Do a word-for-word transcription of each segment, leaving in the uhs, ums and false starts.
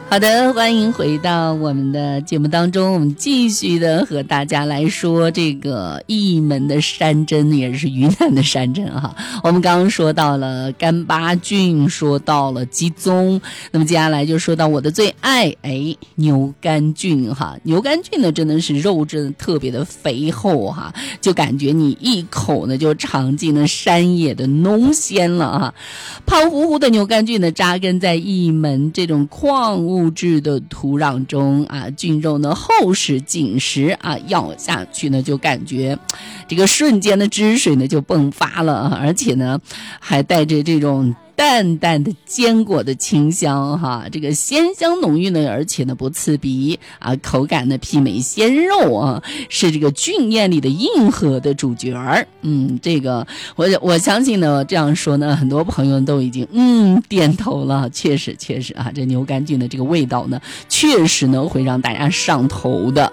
好的，欢迎回到我们的节目当中，我们继续的和大家来说这个义门的山珍，也是云南的山珍哈。我们刚刚说到了干巴菌，说到了鸡枞，那么接下来就说到我的最爱，哎，牛肝菌哈。牛肝菌呢，真的是肉质特别的肥厚哈，就感觉你一口呢就尝尽了山野的浓鲜了哈。胖乎乎的牛肝菌呢，扎根在义门这种矿物物质的土壤中啊，菌肉呢厚实紧实啊，咬下去呢就感觉这个瞬间的汁水呢就迸发了，而且呢还带着这种淡淡的坚果的清香哈，这个鲜香浓郁呢，而且呢不刺鼻啊，口感呢媲美鲜肉啊，是这个菌宴里的硬核的主角儿。嗯，这个我我相信呢，这样说呢，很多朋友都已经嗯点头了，确实确实啊，这牛肝菌的这个味道呢，确实呢会让大家上头的。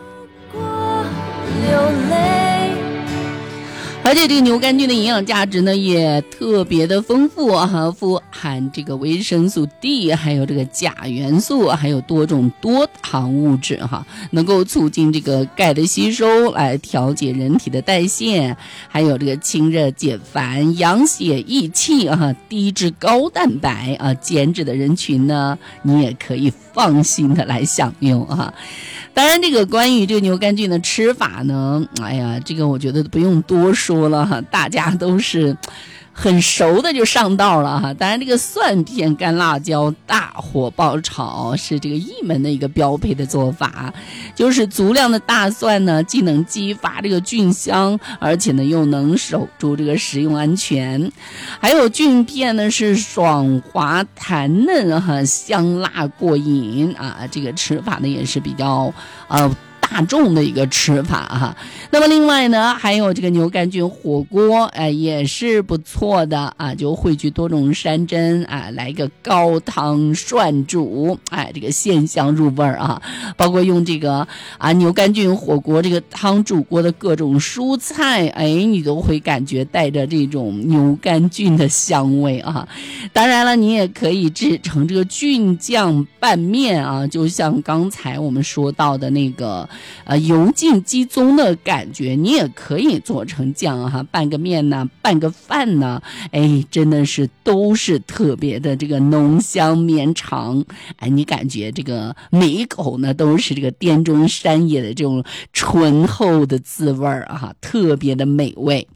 而且这个牛肝菌的营养价值呢也特别的丰富啊，富含这个维生素 D， 还有这个钾元素，还有多种多糖物质哈，能够促进这个钙的吸收，来调节人体的代谢，还有这个清热解烦、养血益气啊，低脂高蛋白啊，减脂的人群呢，你也可以放心的来享用啊。当然，这个关于这个牛肝菌的吃法呢，哎呀，这个我觉得不用多说了哈，大家都是很熟的就上道了哈。当然，这个蒜片、干辣椒大火爆炒是这个义门的一个标配的做法，就是足量的大蒜呢，既能激发这个菌香，而且呢又能守住这个食用安全。还有菌片呢是爽滑弹嫩哈，香辣过瘾啊，这个吃法呢也是比较呃大众的一个吃法哈。那么另外呢，还有这个牛肝菌火锅，哎，也是不错的啊，就汇聚多种山珍啊，来一个高汤涮煮，哎，这个鲜香入味儿啊。包括用这个啊牛肝菌火锅这个汤煮过的各种蔬菜，哎，你都会感觉带着这种牛肝菌的香味啊。当然了，你也可以制成这个菌酱拌面啊，就像刚才我们说到的那个呃油浸鸡枞的感觉，你也可以做成酱哈，拌个面呢，拌个饭呢，哎，真的是都是特别的这个浓香绵长，哎，你感觉这个每一口呢都是这个滇中山野的这种醇厚的滋味啊，特别的美味。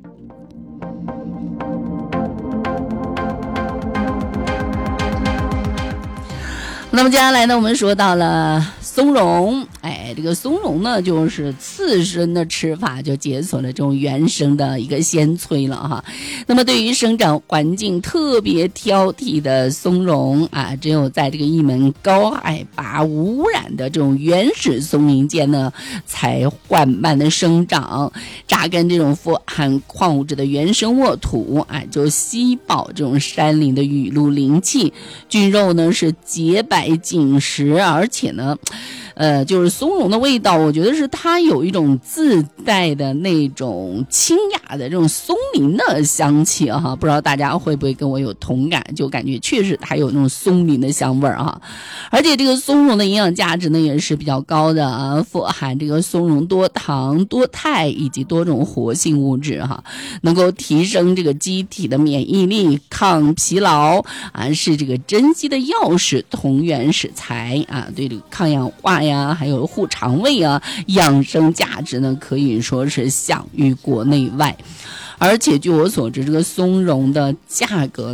那么接下来呢，我们说到了松茸，哎，这个松茸呢，就是刺身的吃法就解锁了这种原生的一个鲜脆了哈。那么对于生长环境特别挑剔的松茸啊，只有在这个义门高海拔无污染的这种原始松林间呢，才缓慢的生长，扎根这种富含矿物质的原生沃土，哎，就吸饱这种山林的雨露灵气，菌肉呢是洁白紧实，而且呢呃，就是松茸的味道，我觉得是它有一种自带的那种清雅的这种松林的香气哈，不知道大家会不会跟我有同感，就感觉确实它有那种松林的香味儿哈。而且这个松茸的营养价值呢也是比较高的啊，富含这个松茸多糖、多肽以及多种活性物质哈，能够提升这个机体的免疫力、抗疲劳啊，是这个珍稀的药食同源食材啊，对这个抗氧化呀，还有护肠胃啊，养生价值呢可以说是享誉国内外。而且据我所知，这个松茸的价格